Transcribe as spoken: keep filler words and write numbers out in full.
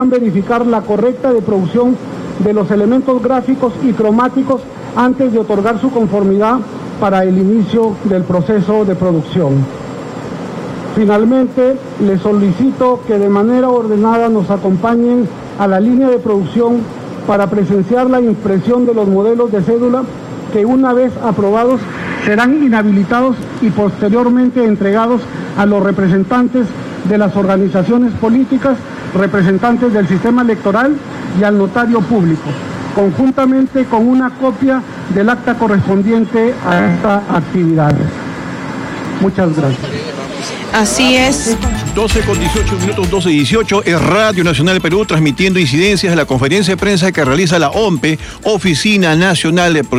verificar la correcta de producción de los elementos gráficos y cromáticos antes de otorgar su conformidad para el inicio del proceso de producción. Finalmente, les solicito que de manera ordenada nos acompañen a la línea de producción para presenciar la impresión de los modelos de cédula que una vez aprobados serán inhabilitados y posteriormente entregados a los representantes de las organizaciones políticas, representantes del sistema electoral y al notario público, conjuntamente con una copia del acta correspondiente a esta actividad. Muchas gracias. Así es. doce con dieciocho minutos, doce y dieciocho, es Radio Nacional Perú transmitiendo incidencias de la conferencia de prensa que realiza la O M P E, Oficina Nacional de